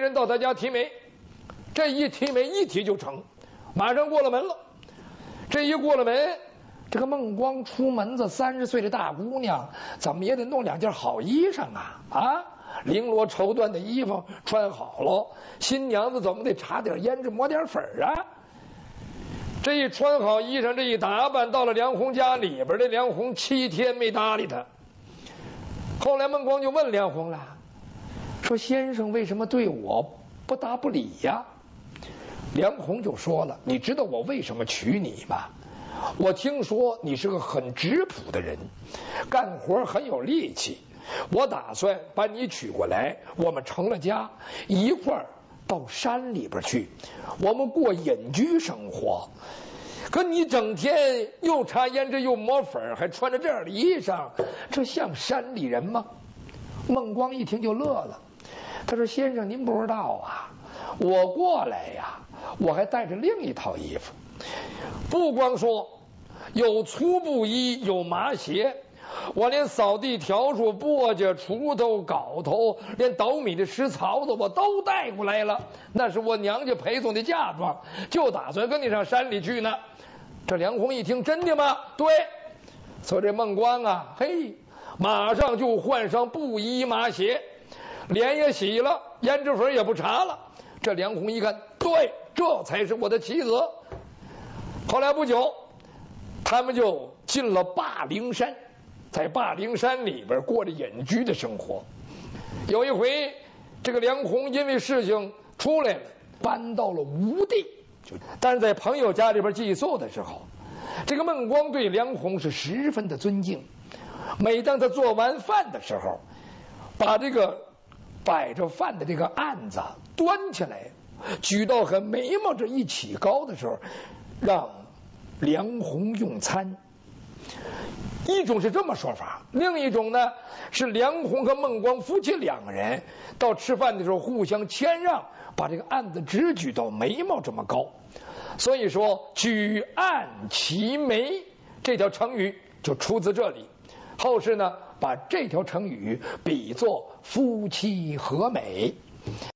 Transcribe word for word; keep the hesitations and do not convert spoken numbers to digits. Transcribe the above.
人到他家提媒，这一提媒一提就成，马上过了门了。这一过了门，这个孟光出门子，三十岁的大姑娘，怎么也得弄两件好衣裳啊啊！绫罗绸缎的衣服穿好了，新娘子怎么得擦点胭脂抹点粉啊？这一穿好衣裳，这一打扮，到了梁红家里边，这梁红七天没搭理他。后来孟光就问梁红了，说先生为什么对我不答不理呀？梁红就说了，你知道我为什么娶你吗？我听说你是个很质朴的人，干活很有力气，我打算把你娶过来，我们成了家，一块儿到山里边去，我们过隐居生活。可你整天又擦胭脂又抹粉，还穿着这样的衣裳，这像山里人吗？孟光一听就乐了，他说先生您不知道啊，我过来呀，我还带着另一套衣服，不光说有粗布衣，有麻鞋，我连扫地笤帚、簸箕、锄头、镐头，连捣米的石槽子我都带过来了，那是我娘家陪送的嫁妆，就打算跟你上山里去呢。这梁红一听，真的吗？对。所以这孟光啊，嘿，马上就换上布衣麻鞋，脸也洗了，胭脂粉也不擦了。这梁红一看，对，这才是我的妻子。后来不久，他们就进了霸陵山，在霸陵山里边过着隐居的生活。有一回，这个梁红因为事情出来了，搬到了吴地，但是在朋友家里边寄宿的时候，这个孟光对梁红是十分的尊敬。每当他做完饭的时候，把这个摆着饭的这个案子端起来，举到和眉毛这一起高的时候，让梁红用餐。一种是这么说法，另一种呢是梁红和孟光夫妻两个人到吃饭的时候互相谦让，把这个案子只举到眉毛这么高。所以说举案齐眉这条成语就出自这里。后世呢把这条成语比作夫妻和美。